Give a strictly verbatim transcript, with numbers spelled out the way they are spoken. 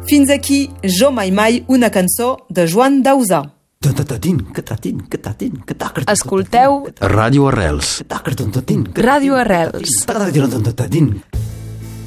Fins aquí Jo mai mai, una cançó de Joan Dausà. Escolteu Ràdio Arrels. Ràdio Arrels.